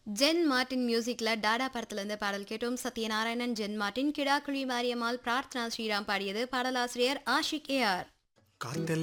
Gen Martin மியூசிக்ல டாடா படத்துல இருந்து பாடல் கேட்டோம். சத்யநாராயணன், ஜென் மார்ட்டின், கிடாக்குழி மாரியம்மாள், பிரார்த்தனா ஸ்ரீராம் பாடியது. பாடலாசிரியர் ஆஷிக் ஏஆர். காத்தெல்லாம்